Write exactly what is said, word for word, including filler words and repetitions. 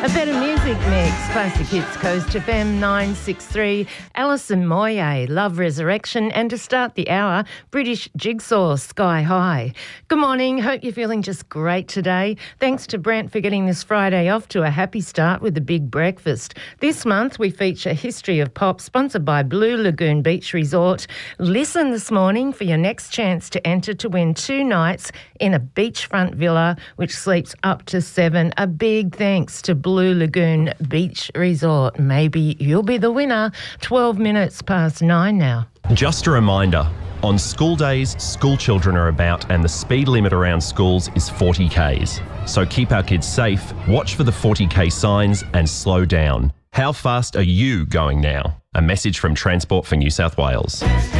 A better music mix. Classic Hits, Coast F M nine six three. Alison Moyet, Love Resurrection. And to start the hour, British Jigsaw, Sky High. Good morning. Hope you're feeling just great today. Thanks to Brent for getting this Friday off to a happy start with a big breakfast. This month we feature History of Pop, sponsored by Blue Lagoon Beach Resort. Listen this morning for your next chance to enter to win two nights in a beachfront villa which sleeps up to seven. A big thanks to Blue Lagoon Beach Resort. Maybe you'll be the winner. twelve minutes past nine now. Just a reminder, on school days, school children are about and the speed limit around schools is forty kays. So keep our kids safe, watch for the forty k signs and slow down. How fast are you going now? A message from Transport for New South Wales.